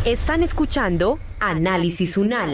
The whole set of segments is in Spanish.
Están escuchando Análisis UNAL.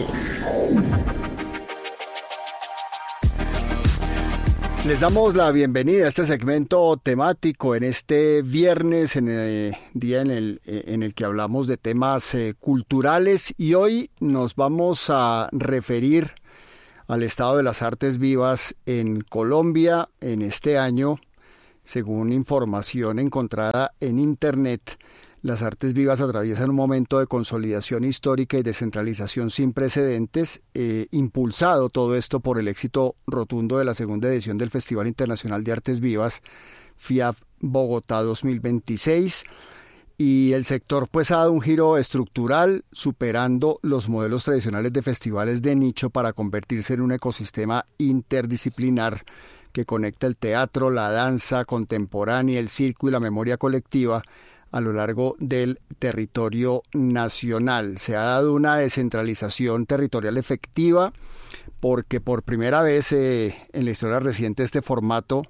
Les damos la bienvenida a este segmento temático en este viernes, en el día en el que hablamos de temas culturales, y hoy nos vamos a referir al estado de las artes vivas en Colombia en este año. Según información encontrada en Internet, las artes vivas atraviesan un momento de consolidación histórica y descentralización sin precedentes, impulsado todo esto por el éxito rotundo de la segunda edición del Festival Internacional de Artes Vivas, FIAP Bogotá 2026, y el sector pues ha dado un giro estructural, superando los modelos tradicionales de festivales de nicho para convertirse en un ecosistema interdisciplinar que conecta el teatro, la danza contemporánea, el circo y la memoria colectiva a lo largo del territorio nacional. Se ha dado una descentralización territorial efectiva porque por primera vez en la historia reciente de este formato,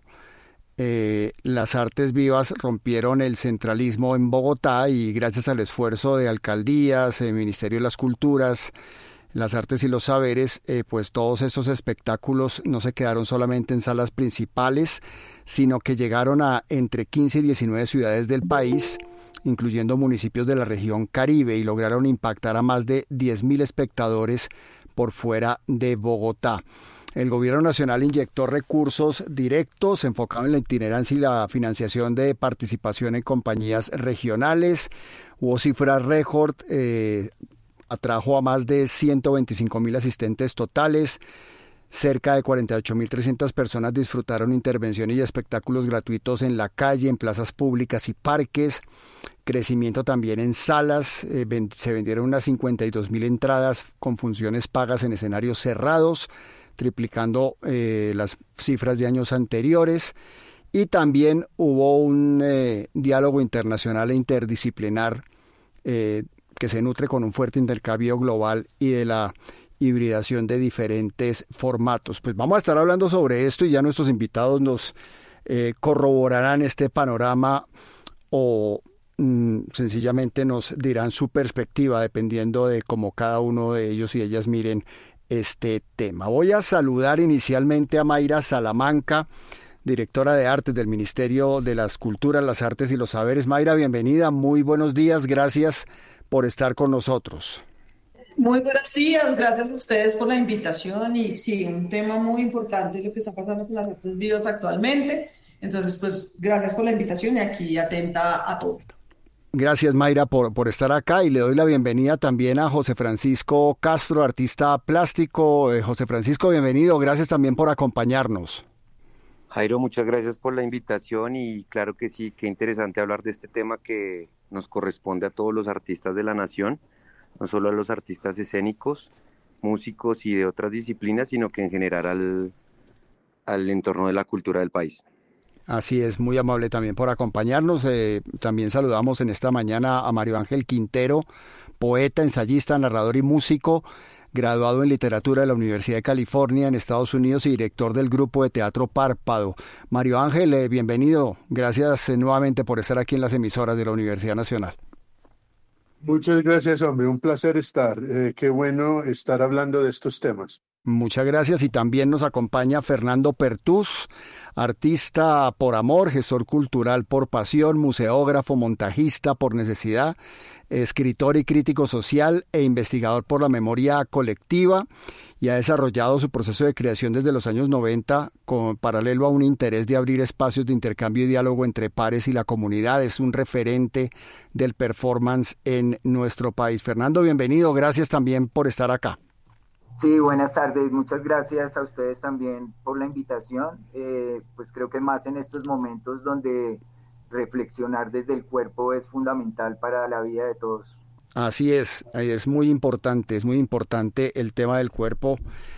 las artes vivas rompieron el centralismo en Bogotá, y gracias al esfuerzo de alcaldías, el Ministerio de las Culturas, las Artes y los Saberes, pues todos estos espectáculos no se quedaron solamente en salas principales, sino que llegaron a entre 15 y 19 ciudades del país, incluyendo municipios de la región Caribe, y lograron impactar a más de 10.000 espectadores por fuera de Bogotá. El gobierno nacional inyectó recursos directos enfocados en la itinerancia y la financiación de participación en compañías regionales. Hubo cifras récord, atrajo a más de 125.000 asistentes totales. Cerca de 48.300 personas disfrutaron intervenciones y espectáculos gratuitos en la calle, en plazas públicas y parques. Crecimiento también en salas, se vendieron unas 52.000 entradas con funciones pagas en escenarios cerrados, triplicando las cifras de años anteriores. Y también hubo un diálogo internacional e interdisciplinar que se nutre con un fuerte intercambio global y de la hibridación de diferentes formatos. Pues vamos a estar hablando sobre esto, y ya nuestros invitados nos corroborarán este panorama o sencillamente nos dirán su perspectiva dependiendo de cómo cada uno de ellos y ellas miren este tema. Voy a saludar inicialmente a Mayra Salamanca, directora de artes del Ministerio de las Culturas, las Artes y los Saberes. Mayra, bienvenida, muy buenos días, gracias por estar con nosotros. Muy buenos días, gracias a ustedes por la invitación, y sí, un tema muy importante lo que está pasando con las artes vivas actualmente. Entonces, pues gracias por la invitación y aquí atenta a todo. Gracias, Mayra, por estar acá, y le doy la bienvenida también a José Francisco Castro, artista plástico. José Francisco, bienvenido, gracias también por acompañarnos. Jairo, muchas gracias por la invitación, y claro que sí, qué interesante hablar de este tema que nos corresponde a todos los artistas de la nación, no solo a los artistas escénicos, músicos y de otras disciplinas, sino que en general al entorno de la cultura del país. Así es, muy amable también por acompañarnos. También saludamos en esta mañana a Mario Ángel Quintero, poeta, ensayista, narrador y músico, graduado en literatura de la Universidad de California en Estados Unidos y director del grupo de teatro Párpado. Mario Ángel, bienvenido. Gracias nuevamente por estar aquí en las emisoras de la Universidad Nacional. Muchas gracias, hombre. Un placer estar. Qué bueno estar hablando de estos temas. Muchas gracias, y también nos acompaña Fernando Pertús, artista por amor, gestor cultural por pasión, museógrafo, montajista por necesidad, escritor y crítico social e investigador por la memoria colectiva, y ha desarrollado su proceso de creación desde los años 90 con paralelo a un interés de abrir espacios de intercambio y diálogo entre pares y la comunidad. Es un referente del performance en nuestro país. Fernando, bienvenido, gracias también por estar acá. Sí, buenas tardes, muchas gracias a ustedes también por la invitación. Pues creo que más en estos momentos donde reflexionar desde el cuerpo es fundamental para la vida de todos. Así es muy importante el tema del cuerpo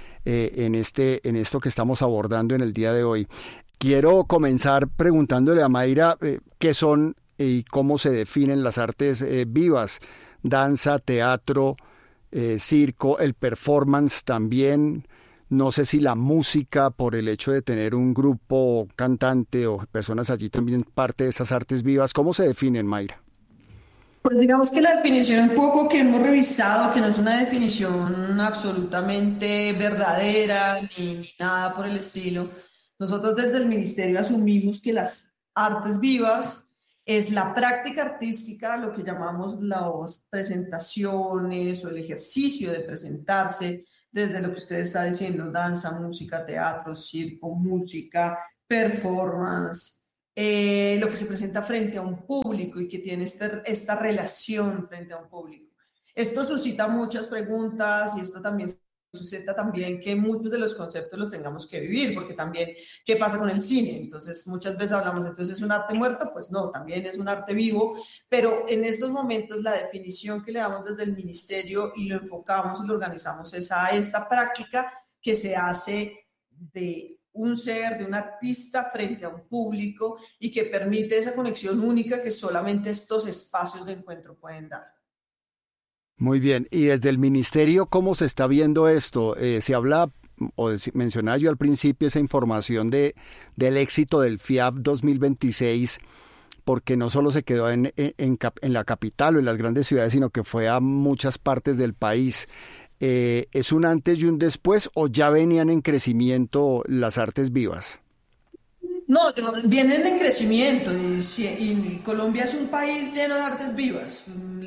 en esto que estamos abordando en el día de hoy. Quiero comenzar preguntándole a Mayra qué son y cómo se definen las artes vivas, danza, teatro, circo, el performance también. No sé si la música, por el hecho de tener un grupo cantante o personas allí, también parte de esas artes vivas. ¿Cómo se definen, Mayra? Pues digamos que la definición un poco que hemos revisado, que no es una definición absolutamente verdadera ni nada por el estilo, nosotros desde el ministerio asumimos que las artes vivas es la práctica artística, lo que llamamos las presentaciones o el ejercicio de presentarse, desde lo que usted está diciendo, danza, música, teatro, circo, música, performance, lo que se presenta frente a un público y que tiene esta relación frente a un público. Esto suscita muchas preguntas y esto también suscita también que muchos de los conceptos los tengamos que vivir, porque también, ¿qué pasa con el cine? Entonces, muchas veces hablamos, entonces, ¿es un arte muerto? Pues no, también es un arte vivo, pero en estos momentos la definición que le damos desde el ministerio y lo enfocamos y lo organizamos es a esta práctica que se hace de un ser, de un artista frente a un público y que permite esa conexión única que solamente estos espacios de encuentro pueden dar. Muy bien, y desde el ministerio, ¿cómo se está viendo esto? Se habla, mencionaba yo al principio esa información del éxito del FIAP 2026, porque no solo se quedó en la capital o en las grandes ciudades, sino que fue a muchas partes del país. ¿Es un antes y un después o ya venían en crecimiento las artes vivas? No, vienen en crecimiento y Colombia es un país lleno de artes vivas.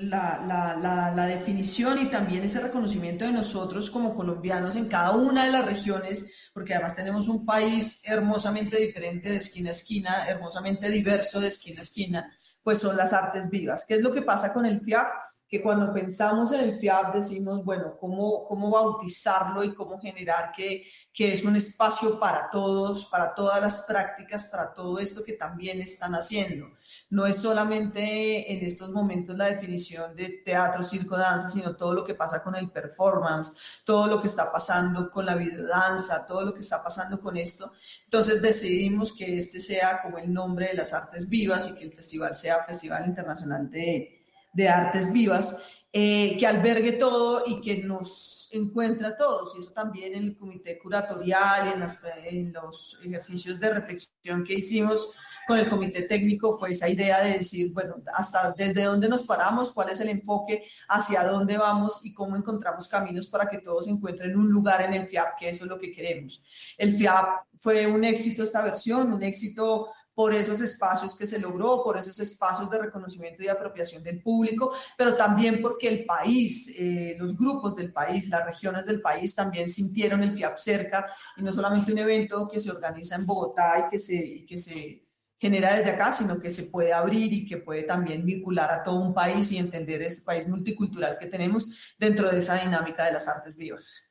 La definición y también ese reconocimiento de nosotros como colombianos en cada una de las regiones, porque además tenemos un país hermosamente diferente de esquina a esquina, hermosamente diverso de esquina a esquina, pues son las artes vivas. ¿Qué es lo que pasa con el FIAP? Que cuando pensamos en el FIAP decimos, bueno, ¿cómo bautizarlo y cómo generar que es un espacio para todos, para todas las prácticas, para todo esto que también están haciendo? No es solamente en estos momentos la definición de teatro, circo, danza, sino todo lo que pasa con el performance, todo lo que está pasando con la videodanza, todo lo que está pasando con esto. Entonces decidimos que este sea como el nombre de las artes vivas y que el festival sea Festival Internacional de Artes Vivas, que albergue todo y que nos encuentre a todos. Y eso también en el comité curatorial y en los ejercicios de reflexión que hicimos con el comité técnico fue esa idea de decir, bueno, hasta desde dónde nos paramos, cuál es el enfoque, hacia dónde vamos y cómo encontramos caminos para que todos encuentren un lugar en el FIAP, que eso es lo que queremos. El FIAP fue un éxito esta versión, un éxito por esos espacios que se logró, por esos espacios de reconocimiento y apropiación del público, pero también porque el país, los grupos del país, las regiones del país también sintieron el FIAP cerca y no solamente un evento que se organiza en Bogotá y que se genera desde acá, sino que se puede abrir y que puede también vincular a todo un país y entender este país multicultural que tenemos dentro de esa dinámica de las artes vivas.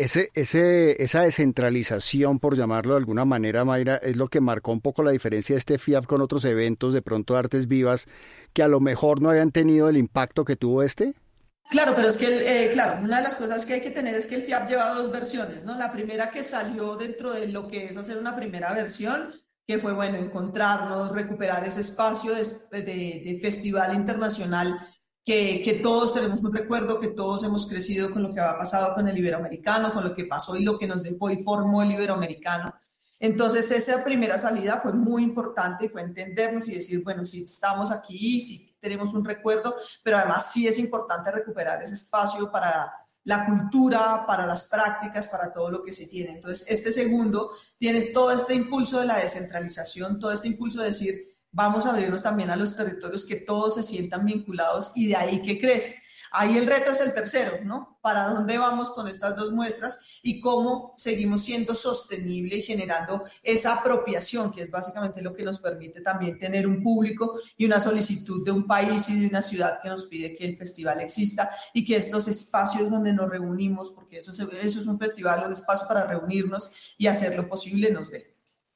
Esa descentralización, por llamarlo de alguna manera, Mayra, es lo que marcó un poco la diferencia de este FIAP con otros eventos, de pronto de artes vivas, que a lo mejor no habían tenido el impacto que tuvo este. Claro, pero es que, claro, una de las cosas que hay que tener es que el FIAP lleva dos versiones, ¿no? La primera que salió dentro de lo que es hacer una primera versión, que fue, bueno, encontrarnos, recuperar ese espacio de festival internacional que todos tenemos un recuerdo, que todos hemos crecido con lo que ha pasado con el Iberoamericano, con lo que pasó y lo que nos dejó y formó el Iberoamericano. Entonces esa primera salida fue muy importante y fue entendernos y decir, bueno, sí estamos aquí, sí tenemos un recuerdo, pero además sí es importante recuperar ese espacio para la cultura, para las prácticas, para todo lo que se tiene. Entonces este segundo tienes todo este impulso de la descentralización, todo este impulso de decir, vamos a abrirnos también a los territorios que todos se sientan vinculados y de ahí que crece. Ahí el reto es el tercero, ¿no? ¿Para dónde vamos con estas dos muestras y cómo seguimos siendo sostenible y generando esa apropiación, que es básicamente lo que nos permite también tener un público y una solicitud de un país y de una ciudad que nos pide que el festival exista y que estos espacios donde nos reunimos, porque eso es un festival, un espacio para reunirnos y hacer lo posible, nos dé.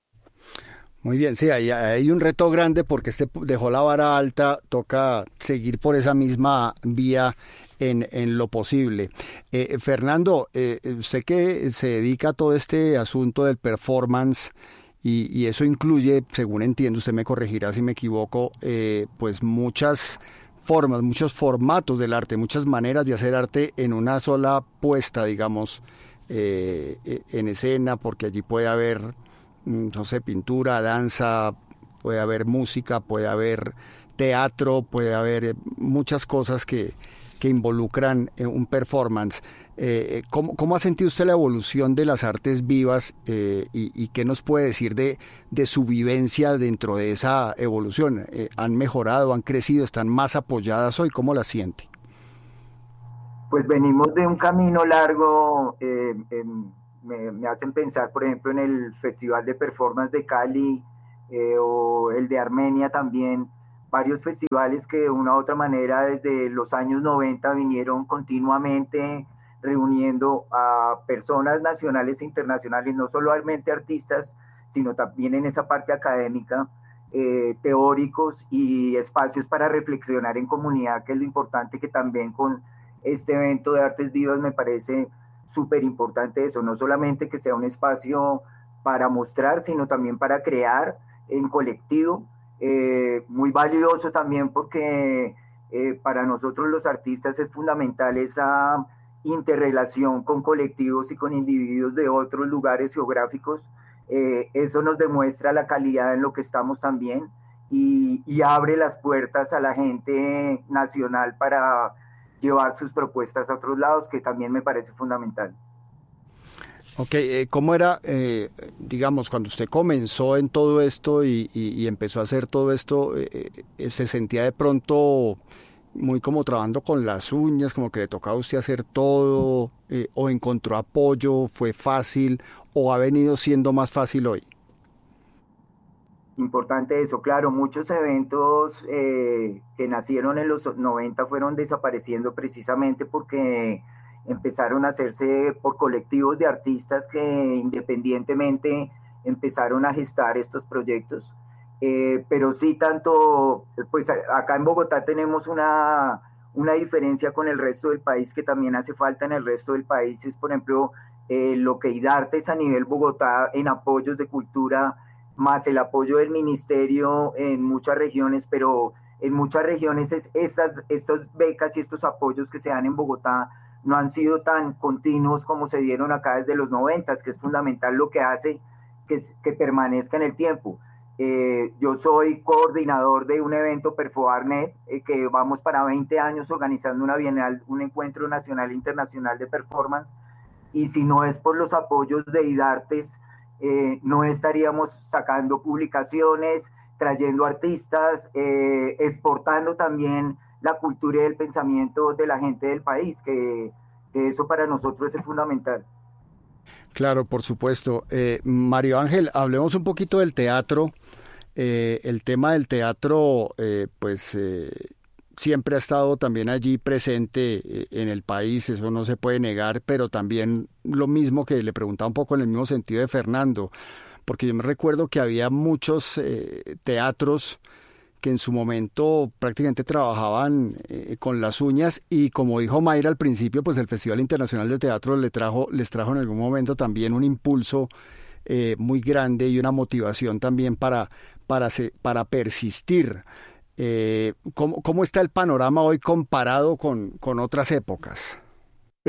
Muy bien, sí, hay un reto grande porque este dejó la vara alta, toca seguir por esa misma vía en lo posible. Fernando, usted que se dedica a todo este asunto del performance y eso incluye, según entiendo, usted me corregirá si me equivoco, pues muchas formas, muchos formatos del arte, muchas maneras de hacer arte en una sola puesta, digamos, en escena, porque allí puede haber no sé, pintura, danza, puede haber música, puede haber teatro, puede haber muchas cosas que involucran un performance. ¿Cómo ha sentido usted la evolución de las artes vivas y qué nos puede decir de su vivencia dentro de esa evolución? ¿Han mejorado, han crecido, están más apoyadas hoy? ¿Cómo la siente? Pues venimos de un camino largo. Me hacen pensar, por ejemplo, en el Festival de Performance de Cali o el de Armenia también. Varios festivales que de una u otra manera desde los años 90 vinieron continuamente reuniendo a personas nacionales e internacionales, no solamente artistas, sino también en esa parte académica, teóricos y espacios para reflexionar en comunidad, que es lo importante, que también con este evento de Artes Vivas me parece súper importante eso, no solamente que sea un espacio para mostrar, sino también para crear en colectivo. Muy valioso también porque para nosotros los artistas es fundamental esa interrelación con colectivos y con individuos de otros lugares geográficos. Eso nos demuestra la calidad en lo que estamos también y abre las puertas a la gente nacional para llevar sus propuestas a otros lados, que también me parece fundamental. Ok, ¿cómo era, digamos, cuando usted comenzó en todo esto y empezó a hacer todo esto, se sentía de pronto muy como trabajando con las uñas, como que le tocaba a usted hacer todo, o encontró apoyo, fue fácil, o ha venido siendo más fácil hoy? Importante eso, claro, muchos eventos que nacieron en los 90 fueron desapareciendo precisamente porque empezaron a hacerse por colectivos de artistas que independientemente empezaron a gestar estos proyectos. Pero sí, tanto, pues acá en Bogotá tenemos una diferencia con el resto del país que también hace falta en el resto del país, es por ejemplo lo que IDARTES a nivel Bogotá en apoyos de cultura, más el apoyo del ministerio en muchas regiones, pero en muchas regiones estas becas y estos apoyos que se dan en Bogotá no han sido tan continuos como se dieron acá desde los 90, que es fundamental lo que hace que permanezca en el tiempo. Yo soy coordinador de un evento Perfoarnet, que vamos para 20 años organizando una bienal, un encuentro nacional e internacional de performance, y si no es por los apoyos de IDARTES, no estaríamos sacando publicaciones, trayendo artistas, exportando también la cultura y el pensamiento de la gente del país, que eso para nosotros es fundamental. Claro, por supuesto. Mario Ángel, hablemos un poquito del teatro. El tema del teatro, siempre ha estado también allí presente en el país, eso no se puede negar, pero también lo mismo que le preguntaba un poco en el mismo sentido de Fernando, porque yo me recuerdo que había muchos teatros que en su momento prácticamente trabajaban con las uñas, y como dijo Mayra al principio, pues el Festival Internacional de Teatro les trajo en algún momento también un impulso muy grande y una motivación también para persistir. ¿Cómo está el panorama hoy comparado con otras épocas?